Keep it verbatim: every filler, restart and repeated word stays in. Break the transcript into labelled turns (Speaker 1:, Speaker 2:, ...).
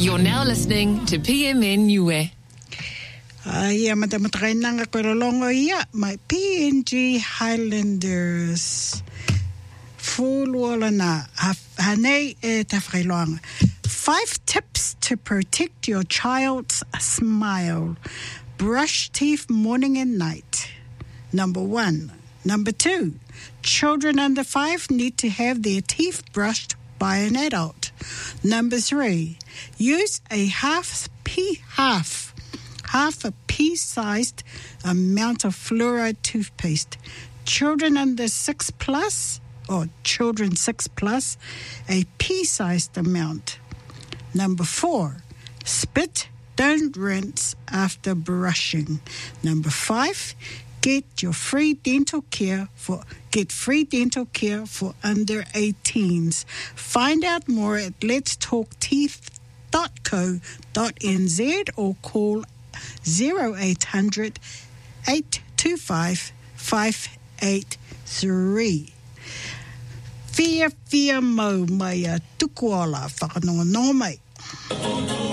Speaker 1: You're now listening to P M N Niue.
Speaker 2: Ia matamatrainanga korolongo ia my P N G Highlanders Fulwalana hanei e tafreiloanga. Five tips to protect your child's smile. Brush teeth morning and night. Number one. Number two. Children under five need to have their teeth brushed by an adult. Number three. Use a half pea half. half a pea-sized amount of fluoride toothpaste. Children under six plus, or children six plus, a pea-sized amount. Number four, spit, don't rinse after brushing. Number five, get your free dental care for get free dental care for under eighteens. Find out more at lets talk teeth dot co dot n z or call zero eight hundred, eight two five, five eight three. Fia fia mau mai a tukuala whakanonga no mai.